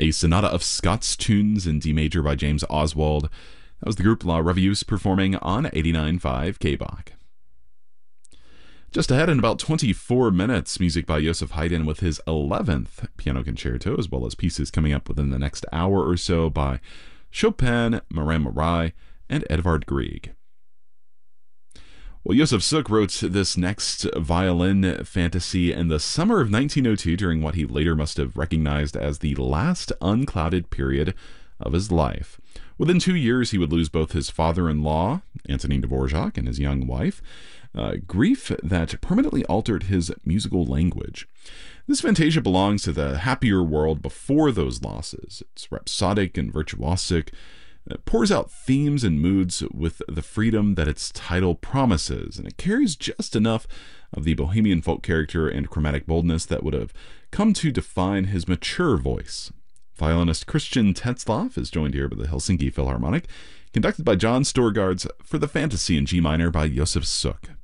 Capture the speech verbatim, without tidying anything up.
a sonata of Scott's tunes in D major by James Oswald. That was the group La Revues performing on eighty-nine point five K B O C. Just ahead in about twenty-four minutes, music by Joseph Haydn with his eleventh piano concerto, as well as pieces coming up within the next hour or so by Chopin, Marin Marais, and Edvard Grieg. Well, Josef Suk wrote this next violin fantasy in the summer of nineteen oh two during what he later must have recognized as the last unclouded period of his life. Within two years, he would lose both his father-in-law, Antonin Dvorak, and his young wife, uh, grief that permanently altered his musical language. This fantasia belongs to the happier world before those losses. It's rhapsodic and virtuosic. It pours out themes and moods with the freedom that its title promises, and it carries just enough of the bohemian folk character and chromatic boldness that would have come to define his mature voice. Violinist Christian Tetzlaff is joined here by the Helsinki Philharmonic, conducted by John Storgards for the Fantasy in G minor by Josef Suk.